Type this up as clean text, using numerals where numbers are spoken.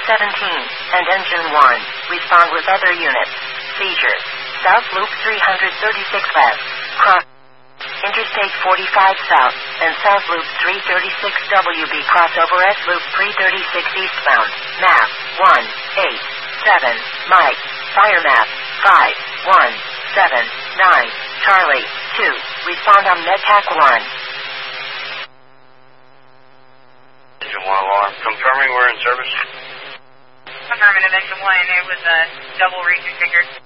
17 and Engine 1. Respond with other units. Seizure. South Loop 336 West. Cross Interstate 45 South and South Loop 336 WB crossover S Loop 336 eastbound. Map 187 Mike. Fire map 5179 Charlie 2. Respond on MedPac 1. Engine 1 alarm. Confirming we're in service. Affirmative, Engine 1. It was a double reconfigured.